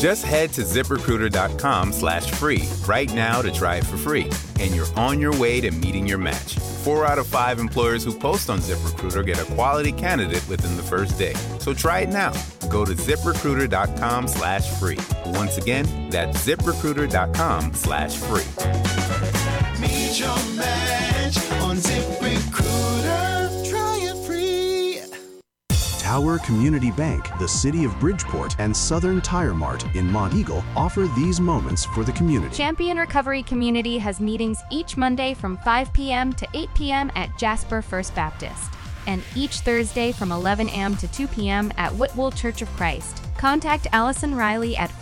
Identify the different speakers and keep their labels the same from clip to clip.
Speaker 1: Just head to ZipRecruiter.com/free right now to try it for free, and you're on your way to meeting your match. 4 out of 5 employers who post on ZipRecruiter get a quality candidate within the first day. So try it now. Go to ZipRecruiter.com/free. Once again, that's ZipRecruiter.com/free.
Speaker 2: Meet your match on ZipRecruiter. Try it free.
Speaker 3: Tower Community Bank, the City of Bridgeport, and Southern Tire Mart in Monteagle offer these moments for the community.
Speaker 4: Champion Recovery Community has meetings each Monday from 5 p.m. to 8 p.m. at Jasper First Baptist, and each Thursday from 11 a.m. to 2 p.m. at Whitwell Church of Christ. Contact Allison Riley at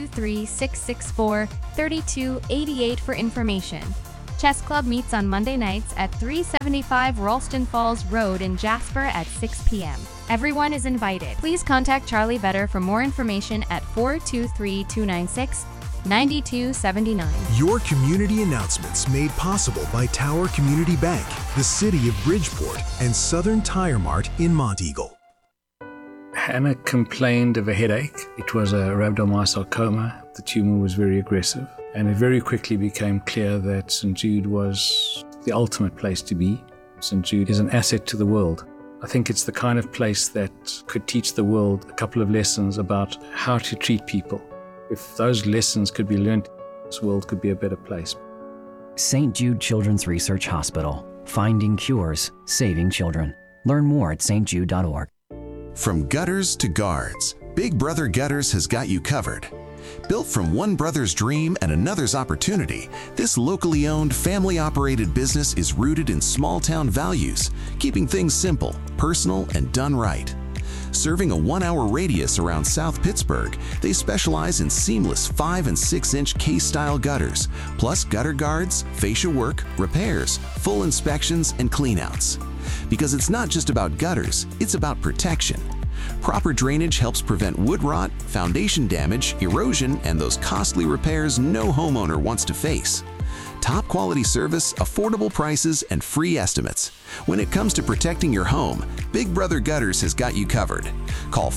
Speaker 4: 423-664-3288 for information. Chess Club meets on Monday nights at 375 Ralston Falls Road in Jasper at 6 p.m. Everyone is invited. Please contact Charlie Vetter for more information at 423-296-9279.
Speaker 5: Your community announcements made possible by Tower Community Bank, the City of Bridgeport, and Southern Tire Mart in Monteagle.
Speaker 6: Hannah complained of a headache. It was a rhabdomyosarcoma. The tumor was very aggressive, and it very quickly became clear that St. Jude was the ultimate place to be. St. Jude is an asset to the world. I think it's the kind of place that could teach the world a couple of lessons about how to treat people. If those lessons could be learned, this world could be a better place.
Speaker 7: St. Jude Children's Research Hospital. Finding cures, saving children. Learn more at stjude.org.
Speaker 8: From gutters to guards, Big Brother Gutters has got you covered. Built from one brother's dream and another's opportunity, this locally owned, family-operated business is rooted in small-town values, keeping things simple, personal, and done right. Serving a 1-hour radius around South Pittsburgh, they specialize in seamless 5- and 6-inch case-style gutters, plus gutter guards, fascia work, repairs, full inspections, and cleanouts. Because it's not just about gutters, it's about protection. Proper drainage helps prevent wood rot, foundation damage, erosion, and those costly repairs no homeowner wants to face. Top quality service, affordable prices, and free estimates. When it comes to protecting your home, Big Brother Gutters has got you covered. Call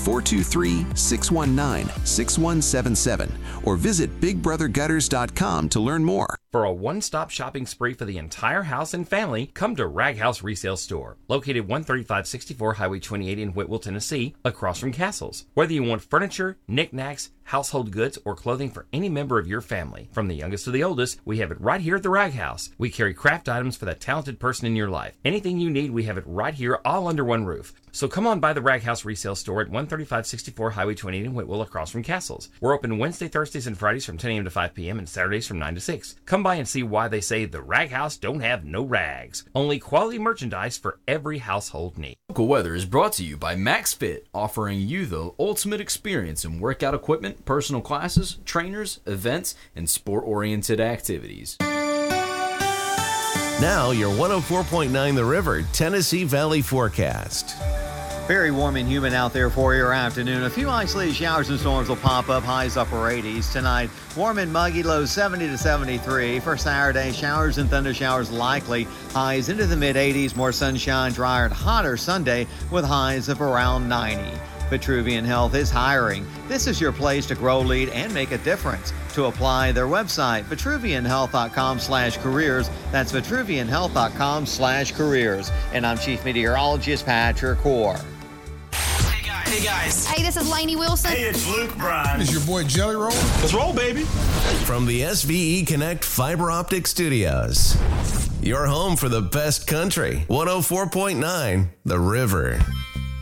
Speaker 8: 423-619-6177 or visit bigbrothergutters.com to learn more.
Speaker 9: For a one-stop shopping spree for the entire house and family, come to Rag House Resale Store, located 13564 Highway 28 in Whitwell, Tennessee, across from Castles. Whether you want furniture, knickknacks, household goods, or clothing for any member of your family, from the youngest to the oldest, we have it right here at the Rag House. We carry craft items for that talented person in your life. Anything you need, we have it right here, all under one roof. So come on by the Rag House Resale Store at 13564 Highway 28 in Whitwell, across from Castles. We're open Wednesday, Thursdays, and Fridays from 10 a.m. to 5 p.m. and Saturdays from 9 to 6. Come by and see why they say the Rag House don't have no rags. Only quality merchandise for every household need.
Speaker 10: Local Weather is brought to you by MaxFit, offering you the ultimate experience in workout equipment, personal classes, trainers, events, and sport-oriented activities.
Speaker 11: Now your 104.9 The River Tennessee Valley forecast.
Speaker 12: Very warm and humid out there for your afternoon. A few isolated showers and storms will pop up, highs upper 80s. Tonight, warm and muggy, lows 70 to 73. For Saturday, showers and thunder showers likely, highs into the mid-80s. More sunshine, drier and hotter Sunday with highs of around 90. Vitruvian Health is hiring. This is your place to grow, lead, and make a difference. To apply, their website, vitruvianhealth.com/careers. That's vitruvianhealth.com/careers. And I'm Chief Meteorologist Patrick Hoare.
Speaker 13: Hey guys.
Speaker 14: Hey, this is Lainey Wilson.
Speaker 13: Hey, it's Luke Bryan.
Speaker 15: It's your boy Jelly Roll.
Speaker 13: Let's roll, baby.
Speaker 11: From the SVE Connect Fiber Optic Studios. Your home for the best country. 104.9 The River.